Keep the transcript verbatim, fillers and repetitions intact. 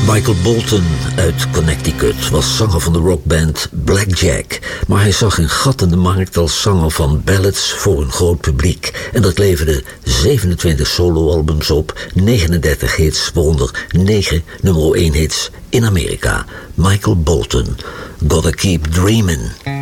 Michael Bolton uit Connecticut was zanger van de rockband Blackjack, maar hij zag een gat in de markt als zanger van ballads voor een groot publiek. En dat leverde zevenentwintig soloalbums op, negenendertig hits, waaronder negen nummer één hits in Amerika. Michael Bolton, Gotta Keep Dreamin'.